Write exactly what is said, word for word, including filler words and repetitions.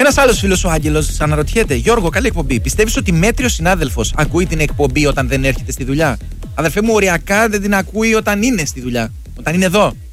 Ένας άλλος φίλος, ο Άγγελος, αναρωτιέται: Γιώργο, καλή εκπομπή. Πιστεύεις ότι μέτριος συνάδελφος ακούει την εκπομπή όταν δεν έρχεται στη δουλειά? Αδερφέ μου, οριακά δεν την ακούει όταν είναι στη δουλειά. Όταν είναι εδώ.